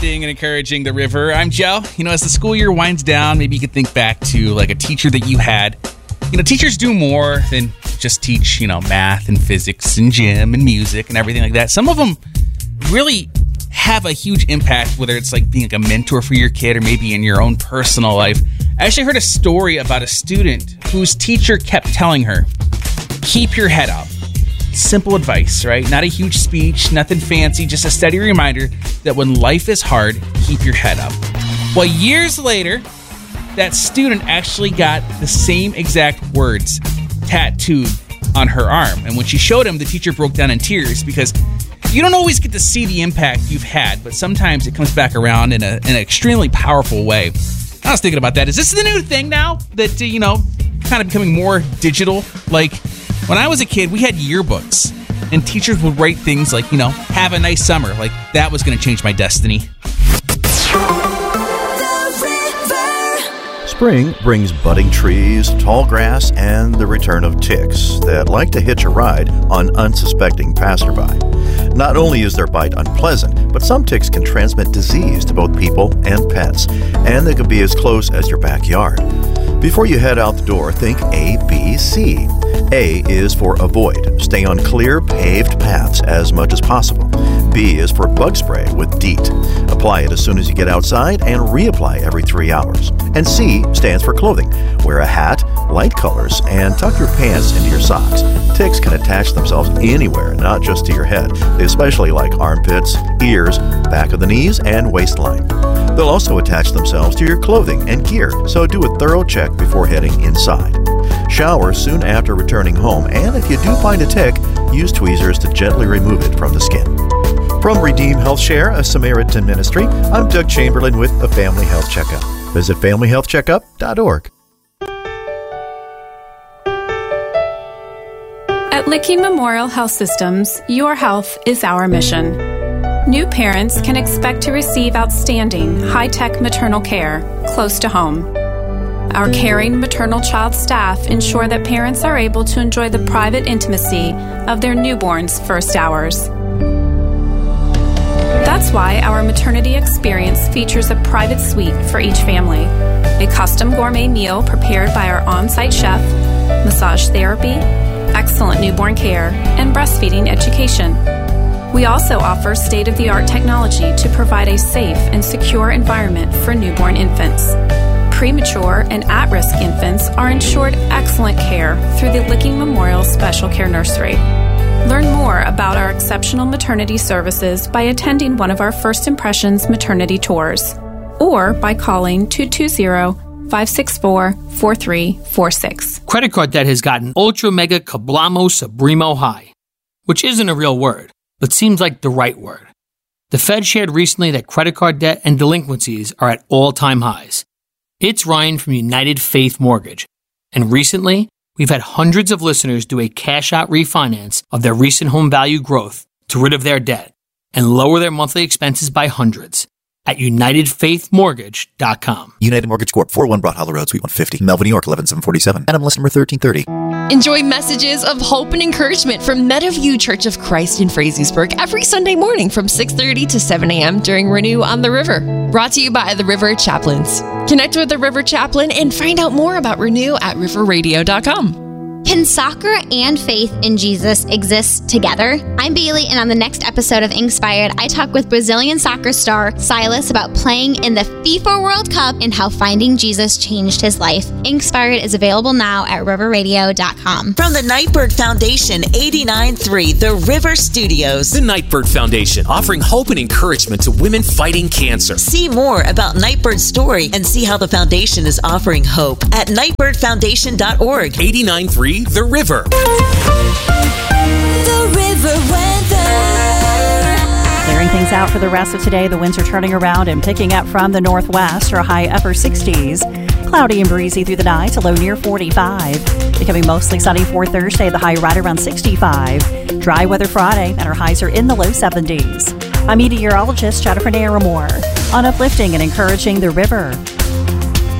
Uplifting and encouraging the river. I'm Joe. As the school year winds down, maybe you could think back to like a teacher that you had. Teachers do more than just teach, math and physics and gym and music and everything like that. Some of them really have a huge impact, whether it's like being like a mentor for your kid or maybe in your own personal life. I actually heard a story about a student whose teacher kept telling her, keep your head up. Simple advice, right? Not a huge speech, nothing fancy, just a steady reminder that when life is hard, keep your head up. Well, years later, that student actually got the same exact words tattooed on her arm. And when she showed him, the teacher broke down in tears because you don't always get to see the impact you've had, but sometimes it comes back around in an extremely powerful way. I was thinking about that. Is this the new thing now that, kind of becoming more digital? Like, when I was a kid, we had yearbooks, and teachers would write things like, have a nice summer. Like, that was going to change my destiny. Spring brings budding trees, tall grass, and the return of ticks that like to hitch a ride on unsuspecting passerby. Not only is their bite unpleasant, but some ticks can transmit disease to both people and pets, and they can be as close as your backyard. Before you head out the door, think A, B, C. A is for avoid. Stay on clear, paved paths as much as possible. B is for bug spray with DEET. Apply it as soon as you get outside and reapply every 3 hours. And C stands for clothing. Wear a hat, light colors, and tuck your pants into your socks. Ticks can attach themselves anywhere, not just to your head. They especially like armpits, ears, back of the knees, and waistline. They'll also attach themselves to your clothing and gear, so do a thorough check before heading inside. Shower soon after returning home, and if you do find a tick, use tweezers to gently remove it from the skin. From Redeem Health Share, a Samaritan ministry, I'm Doug Chamberlain with the Family Health Checkup. Visit FamilyHealthCheckup.org. At Licking Memorial Health Systems, your health is our mission. New parents can expect to receive outstanding, high-tech maternal care close to home. Our caring maternal child staff ensure that parents are able to enjoy the private intimacy of their newborn's first hours. That's why our maternity experience features a private suite for each family, a custom gourmet meal prepared by our on-site chef, massage therapy, excellent newborn care, and breastfeeding education. We also offer state-of-the-art technology to provide a safe and secure environment for newborn infants. Premature and at-risk infants are ensured excellent care through the Licking Memorial Special Care Nursery. Learn more about our exceptional maternity services by attending one of our First Impressions maternity tours or by calling 220-564-4346. Credit card debt has gotten ultra mega kablamo subremo high, which isn't a real word, but seems like the right word. The Fed shared recently that credit card debt and delinquencies are at all-time highs. It's Ryan from United Faith Mortgage, and recently, we've had hundreds of listeners do a cash-out refinance of their recent home value growth to rid of their debt and lower their monthly expenses by hundreds at UnitedFaithMortgage.com. United Mortgage Corp. 401 Broad Hollow Road, Suite 150, Melville, New York, 11747. NMLS number 1330. Enjoy messages of hope and encouragement from Meadowview Church of Christ in Frazeysburg every Sunday morning from 6:30 to 7 a.m. during Renew on the River. Brought to you by the River Chaplains. Connect with the River Chaplain and find out more about Renew at riverradio.com. Can soccer and faith in Jesus exist together? I'm Bailey, and on the next episode of Inspired, I talk with Brazilian soccer star Silas about playing in the FIFA World Cup and how finding Jesus changed his life. Inspired is available now at riverradio.com. From the Nightbird Foundation, 89.3 The River Studios. The Nightbird Foundation, offering hope and encouragement to women fighting cancer. See more about Nightbird's story and see how the foundation is offering hope at nightbirdfoundation.org. 89.3 The River. The River weather. Clearing things out for the rest of today. The winds are turning around and picking up from the northwest, or high upper 60s. Cloudy and breezy through the night, a low near 45. Becoming mostly sunny for Thursday, the high right around 65. Dry weather Friday, and our highs are in the low 70s. I'm meteorologist Jennifer Naramore on Uplifting and Encouraging the River.